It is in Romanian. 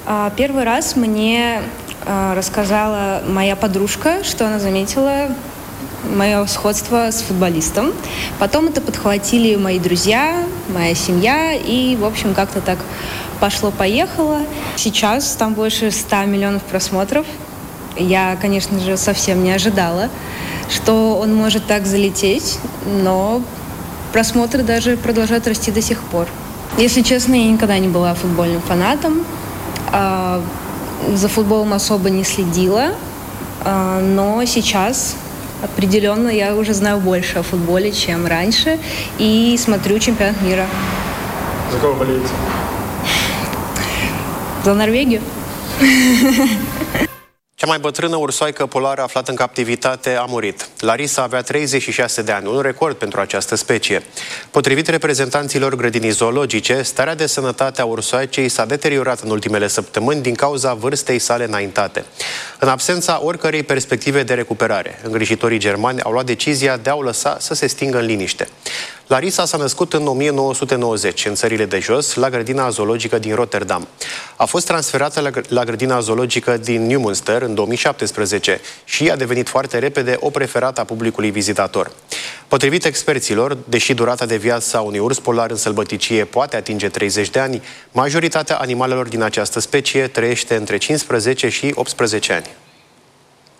Первый раз мне рассказала моя подружка, что она заметила мое сходство с футболистом. Потом это подхватили мои друзья, моя семья, и, в общем, как-то так пошло-поехало. Сейчас там больше 100 миллионов просмотров. Я, конечно же, совсем не ожидала, что он может так залететь, но просмотры даже продолжают расти до сих пор. Если честно, я никогда не была футбольным фанатом. За футболом особо не следила, но сейчас определенно я уже знаю больше о футболе, чем раньше, и смотрю чемпионат мира. За кого болеете? За Норвегию. Cea mai bătrână ursoaică polară aflată în captivitate a murit. Larisa avea 36 de ani, un record pentru această specie. Potrivit reprezentanților grădinii zoologice, starea de sănătate a ursoaicei s-a deteriorat în ultimele săptămâni din cauza vârstei sale înaintate. În absența oricărei perspective de recuperare, îngrijitorii germani au luat decizia de a o lăsa să se stingă în liniște. Larisa s-a născut în 1990 în țările de jos, la grădina zoologică din Rotterdam. A fost transferată la grădina zoologică din Neumünster în 2017 și a devenit foarte repede o preferată a publicului vizitator. Potrivit experților, deși durata de viață a unui urs polar în sălbăticie poate atinge 30 de ani, majoritatea animalelor din această specie trăiește între 15 și 18 ani.